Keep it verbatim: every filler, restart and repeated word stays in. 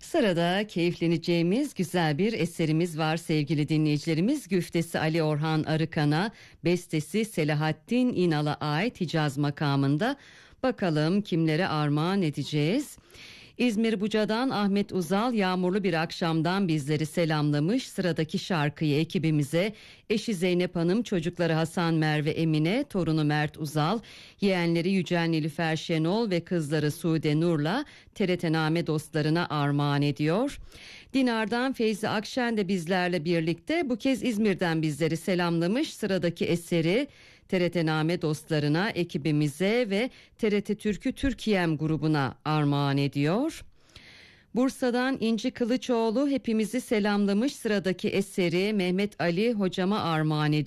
Sırada keyifleneceğimiz güzel bir eserimiz var sevgili dinleyicilerimiz. Güftesi Ali Orhan Arıkan'a, bestesi Selahattin İnal'a ait Hicaz makamında. Bakalım kimlere armağan edeceğiz? İzmir Buca'dan Ahmet Uzal yağmurlu bir akşamdan bizleri selamlamış. Sıradaki şarkıyı ekibimize eşi Zeynep Hanım, çocukları Hasan, Merve, Emine, torunu Mert Uzal, yeğenleri Yücel Nilüfer Şenol ve kızları Sude Nur'la T R T Name dostlarına armağan ediyor. Dinar'dan Feyzi Akşen de bizlerle birlikte bu kez İzmir'den bizleri selamlamış. Sıradaki eseri T R T Name dostlarına, ekibimize ve T R T Türkü Türkiyem grubuna armağan ediyor. Bursa'dan İnci Kılıçoğlu hepimizi selamlamış. Sıradaki eseri Mehmet Ali hocama armağan ediyor.